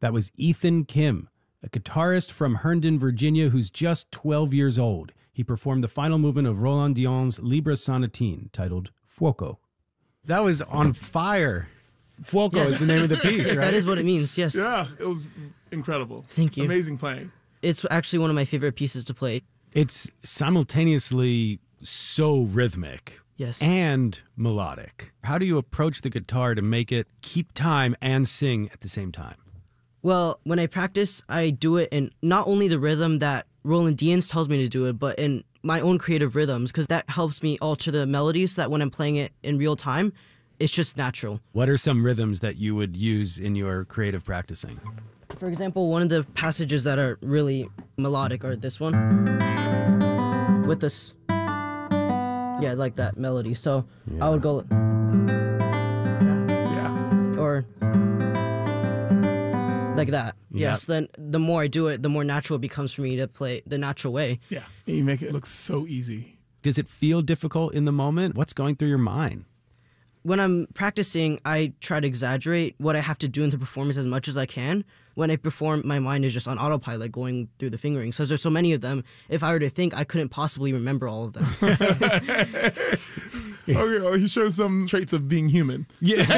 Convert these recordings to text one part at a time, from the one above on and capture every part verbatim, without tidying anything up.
That was Ethan Kim, a guitarist from Herndon, Virginia, who's just twelve years old. He performed the final movement of Roland Dion's Libre Sonatine, titled Fuoco. That was on fire. Fuoco Yes. is the name of the piece, Yes, right? that is what it means, yes. Yeah, it was incredible. Thank you. Amazing playing. It's actually one of my favorite pieces to play. It's simultaneously so rhythmic. Yes. And melodic. How do you approach the guitar to make it keep time and sing at the same time? Well, when I practice, I do it in not only the rhythm that Roland Dion's tells me to do it, but in my own creative rhythms, because that helps me alter the melodies so that when I'm playing it in real time, it's just natural. What are some rhythms that you would use in your creative practicing? For example, one of the passages that are really melodic are this one. With this, yeah, like that melody. So Yeah. I would go, Yeah. or like that. Yeah. Yes, then the more I do it, the more natural it becomes for me to play the natural way. Yeah. And you make it look so easy. Does it feel difficult in the moment? What's going through your mind? When I'm practicing, I try to exaggerate what I have to do in the performance as much as I can. When I perform, my mind is just on autopilot going through the fingering. So there's so many of them, if I were to think, I couldn't possibly remember all of them. Okay, well, he shows some traits of being human.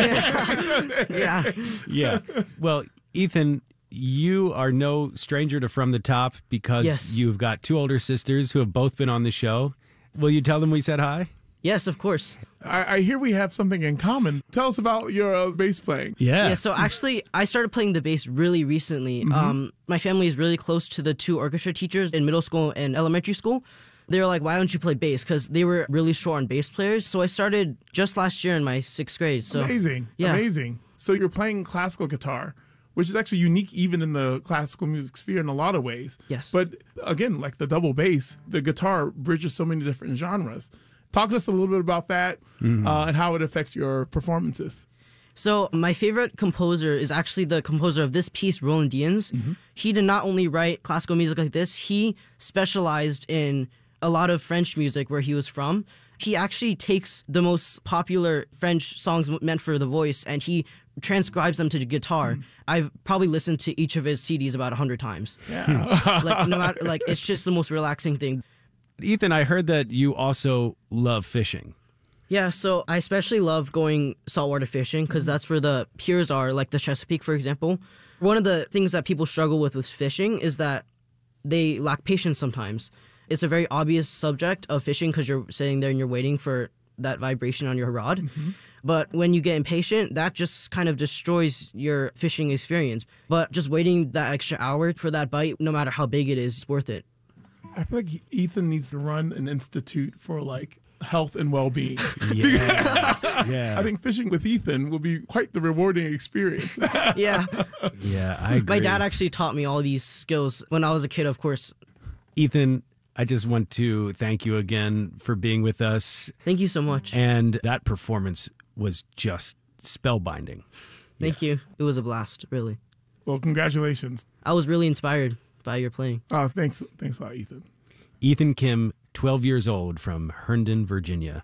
Yeah. Yeah. Yeah. Well, Ethan, you are no stranger to From the Top because Yes. you've got two older sisters who have both been on the show. Will you tell them we said hi? Yes, of course. I, I hear we have something in common. Tell us about your uh, bass playing. Yeah. Yeah, so actually, I started playing the bass really recently. Um, my family is really close to the two orchestra teachers in middle school and elementary school. They were like, why don't you play bass? Because they were really short on bass players. So I started just last year in my sixth grade. So Amazing. Yeah. Amazing. So you're playing classical guitar, which is actually unique even in the classical music sphere in a lot of ways. Yes. But again, like the double bass, the guitar bridges so many different genres. Talk to us a little bit about that uh, and how it affects your performances. So my favorite composer is actually the composer of this piece, Roland Dion's. He did not only write classical music like this, he specialized in a lot of French music where he was from. He actually takes the most popular French songs meant for the voice and he transcribes them to the guitar. I've probably listened to each of his C Ds about a hundred times. Yeah. Like no matter, like it's just the most relaxing thing. Ethan, I heard that you also love fishing. Yeah, so I especially love going saltwater fishing because that's where the piers are, like the Chesapeake, for example. One of the things that people struggle with with fishing is that they lack patience sometimes. It's a very obvious subject of fishing because you're sitting there and you're waiting for that vibration on your rod. But when you get impatient, that just kind of destroys your fishing experience. But just waiting that extra hour for that bite, no matter how big it is, it's worth it. I feel like Ethan needs to run an institute for like health and well-being. Yeah. yeah. I think fishing with Ethan will be quite the rewarding experience. Yeah. Yeah, I agree. My dad actually taught me all these skills when I was a kid, of course. Ethan, I just want to thank you again for being with us. Thank you so much. And that performance was just spellbinding. Thank you. It was a blast, really. Well, congratulations. I was really inspired by your playing. Uh, thanks, thanks a lot, Ethan. Ethan Kim, twelve years old, from Herndon, Virginia.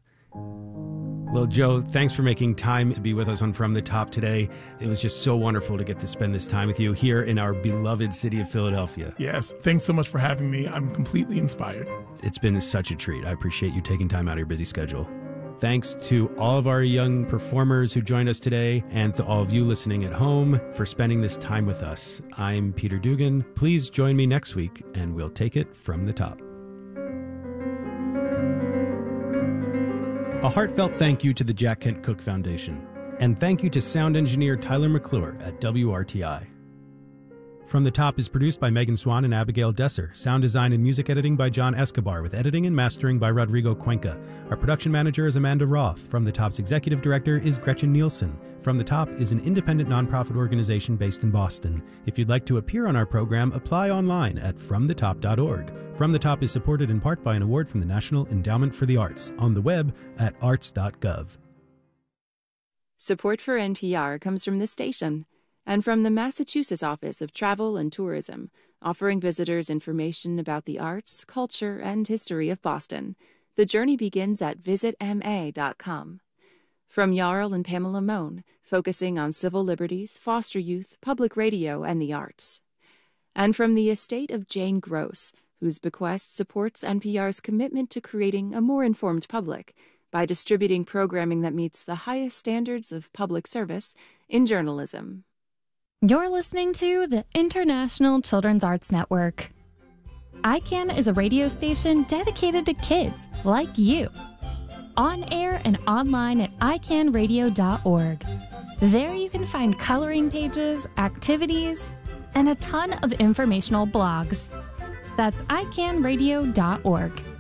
Well, Joe, thanks for making time to be with us on From the Top today. It was just so wonderful to get to spend this time with you here in our beloved city of Philadelphia. Yes, thanks so much for having me. I'm completely inspired. It's been such a treat. I appreciate you taking time out of your busy schedule. Thanks to all of our young performers who joined us today and to all of you listening at home for spending this time with us. I'm Peter Dugan. Please join me next week and we'll take it from the top. A heartfelt thank you to the Jack Kent Cooke Foundation. And thank you to sound engineer Tyler McClure at W R T I. From the Top is produced by Megan Swan and Abigail Desser. Sound design and music editing by John Escobar, with editing and mastering by Rodrigo Cuenca. Our production manager is Amanda Roth. From the Top's executive director is Gretchen Nielsen. From the Top is an independent nonprofit organization based in Boston. If you'd like to appear on our program, apply online at from the top dot org. From the Top is supported in part by an award from the National Endowment for the Arts, on the web at arts dot gov. Support for N P R comes from this station and from the Massachusetts Office of Travel and Tourism, offering visitors information about the arts, culture, and history of Boston. The journey begins at visit m a dot com. From Jarl and Pamela Mohn, focusing on civil liberties, foster youth, public radio, and the arts. And from the estate of Jane Gross, whose bequest supports N P R's commitment to creating a more informed public by distributing programming that meets the highest standards of public service in journalism. You're listening to the International Children's Arts Network. I CAN is a radio station dedicated to kids like you. On air and online at i can radio dot org. There you can find coloring pages, activities, and a ton of informational blogs. That's i can radio dot org.